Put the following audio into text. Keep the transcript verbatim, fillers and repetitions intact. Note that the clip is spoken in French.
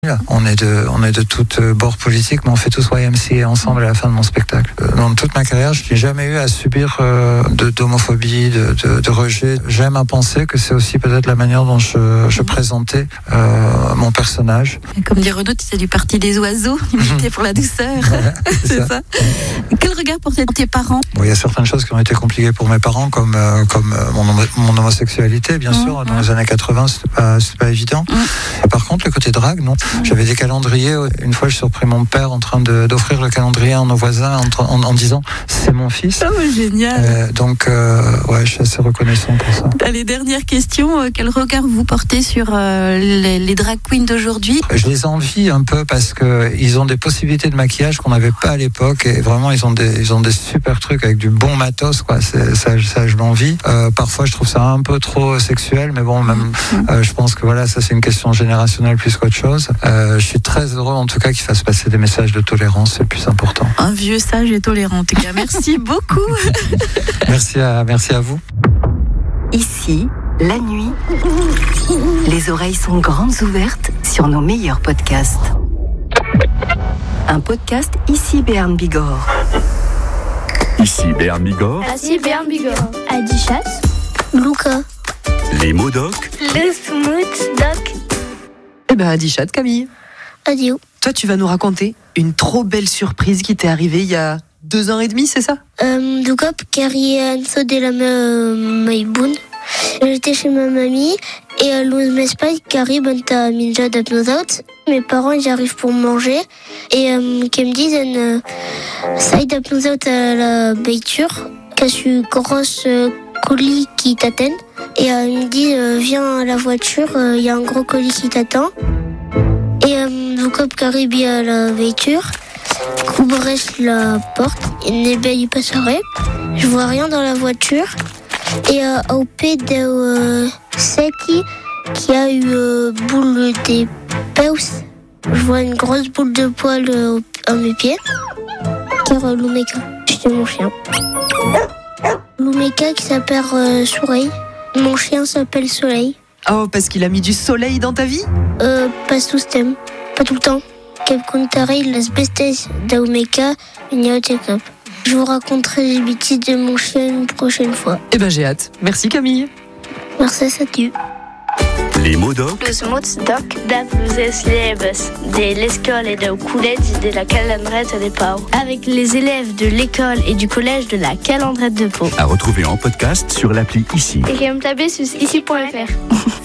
On est de, on est de toutes bords politiques, mais on fait tous Y M C A ensemble à la fin de mon spectacle. Dans toute ma carrière, je n'ai jamais eu à subir euh, de, d'homophobie, de, de, de rejet. J'aime à penser que c'est aussi peut-être la manière dont je, je présentais euh, mon personnage. Comme dit Renaud, tu sais du parti des oiseaux, imité pour la douceur. Ouais, c'est c'est ça. ça. Quel regard portaient tes parents? Bon, il y a certaines choses qui ont été compliquées pour mes parents, comme, euh, comme euh, mon, homo- mon homosexualité, bien Mmh, sûr. Dans mmh. les années quatre-vingts, c'était pas, c'était pas évident. Mmh. Par contre, le côté drague, non. J'avais des calendriers. Une fois, j'ai surpris mon père en train de, d'offrir le calendrier à nos voisins en, en, en disant « c'est mon fils Oh, ». génial. Euh, donc, euh, ouais, je suis assez reconnaissant pour ça. Allez, dernière question. Euh, Quel regard vous portez sur euh, les, les drag queens d'aujourd'hui? Je les envie un peu parce que ils ont des possibilités de maquillage qu'on n'avait pas à l'époque et vraiment ils ont des ils ont des super trucs avec du bon matos quoi. C'est, ça, ça je l'envie. Euh, parfois je trouve ça un peu trop sexuel, mais bon même euh, je pense que voilà ça c'est une question générationnelle plus qu'autre chose. Euh, je suis très heureux en tout cas qu'ils fassent passer des messages de tolérance, c'est le plus important. Un vieux sage et tolérant en tout cas. Merci beaucoup. Merci à merci à vous. Ici, la nuit, les oreilles sont grandes ouvertes sur nos meilleurs podcasts. Un podcast Ici Béarn Bigorre. Ici Béarn Bigorre, Ici Béarn Bigorre. Adichat. Luca. les mots doc, Le smooth doc. Eh ben, Adichat, Camille. Adio. Toi, tu vas nous raconter une trop belle surprise qui t'est arrivée il y a deux ans et demi, c'est ça? Euh, du coup, Carrie Anso de la Maïboun. J'étais chez ma mamie et à l'ouze m'espagne, Carrie, ben t'as minja d'apnosaut. Mes parents, ils arrivent pour manger et euh, qui me disent, euh, ça y d'apnosaut à la beiture, qu'est-ce que grosse euh, colis qui t'attend. Et euh, il me dit, euh, viens à la voiture, il euh, y a un gros colis qui t'attend. Et euh, du coup, Carrie vient à la voiture. Couvre la porte, il n'est pas passerait. Je vois rien dans la voiture. Et euh, au pied de euh, Seti, qui a eu euh, boule des peus, je vois une grosse boule de poil euh, à mes pieds. Car euh, Lumeka, c'était mon chien. Lumeka qui s'appelle euh, Soleil. Mon chien s'appelle Soleil. Oh, parce qu'il a mis du soleil dans ta vie? Euh, pas tout ce thème, pas tout le temps. Quel contare las bestes d'Aumeka, une cap. Je vous raconterai les bêtises de mon chien une prochaine fois. Eh ben, j'ai hâte. Merci, Camille. Merci à tu. les mots doc, Le smooth doc da pluses leves de l'école et de collège de la Calandrette de Pau. Avec les élèves de l'école et du collège de la Calandrette de Pau. à retrouver en podcast sur l'appli Ici. Et qui me taper sur ici point f r.